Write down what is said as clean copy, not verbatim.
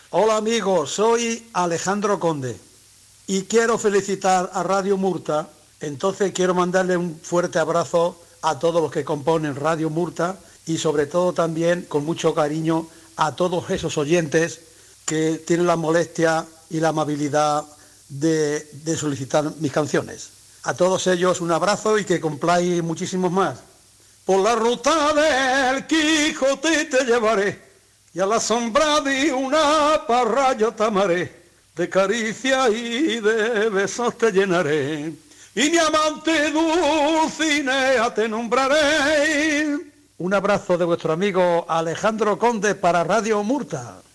Hola amigos, soy Alejandro Conde y quiero felicitar a Radio Murta. Entonces quiero mandarle un fuerte abrazo a todos los que componen Radio Murta y sobre todo también con mucho cariño a todos esos oyentes que tienen la molestia y la amabilidad de solicitar mis canciones. A todos ellos un abrazo y que cumpláis muchísimos más. Por la ruta del Quijote te llevaré y a la sombra de una parra yo te amaré, de caricia y de besos te llenaré y mi amante Dulcinea te nombraré. Un abrazo de vuestro amigo Alejandro Conde para Radio Murta.